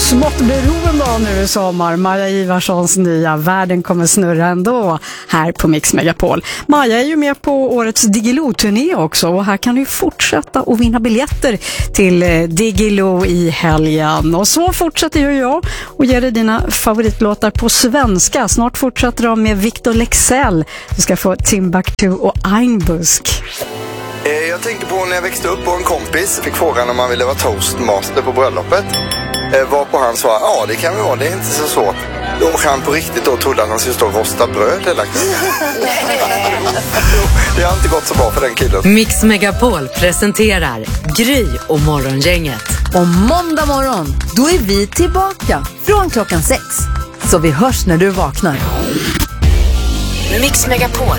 smått beroende av nu i sommar. Maja Ivarssons nya Världen kommer snurra ändå här på Mix Megapol. Maja är ju med på årets Digilo-turné också och här kan du fortsätta att vinna biljetter till Digilo i helgen. Och så fortsätter ju jag och ger dig dina favoritlåtar på svenska. Snart fortsätter de med Victor Lexell. Du ska få Timbuktu och Einbusk. Jag tänkte på när jag växte upp och en kompis fick frågan om han ville vara toastmaster på bröllopet. Varpå han svarade, ja det kan vi vara, det är inte så svårt. Och han på riktigt då trodde att han skulle stå och rosta bröd eller det har inte gått så bra för den killen. Mix Megapol presenterar Gry och Morgongänget. Och måndag morgon, då är vi tillbaka från 6:00. Så vi hörs när du vaknar. Mix Megapol.